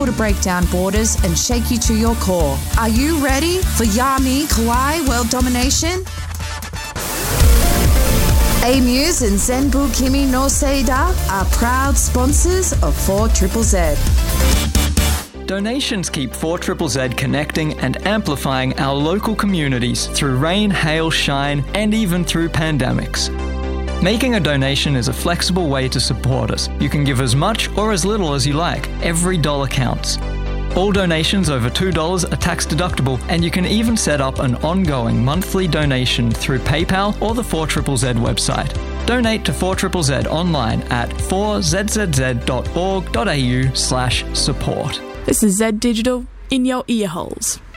to break down borders and shake you to your core. Are you ready for Yami Kawaii World Domination? A-Muse and Zenbu Kimi no Seida are proud sponsors of 4ZZZ. Donations keep 4ZZZ connecting and amplifying our local communities through rain, hail, shine, and even through pandemics. Making a donation is a flexible way to support us. You can give as much or as little as you like. Every dollar counts. All donations over $2 are tax deductible, and you can even set up an ongoing monthly donation through PayPal or the 4ZZZ website. Donate to 4ZZZ online at 4zzz.org.au/support. This is Z Digital in your ear holes.